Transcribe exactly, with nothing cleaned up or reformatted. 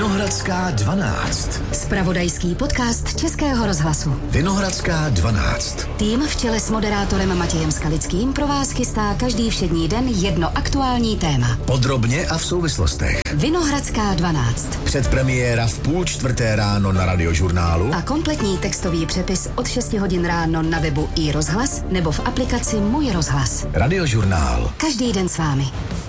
Vinohradská dvanáct. Zpravodajský podcast Českého rozhlasu. Vinohradská dvanáct. Tým v čele s moderátorem Matějem Skalickým pro vás chystá každý všední den jedno aktuální téma. Podrobně a v souvislostech. Vinohradská dvanáct. Předpremiéra v půl čtvrté ráno na Radiožurnálu. A kompletní textový přepis od šesti hodin ráno na webu iRozhlas nebo v aplikaci Můj rozhlas. Radiožurnál. Každý den s vámi.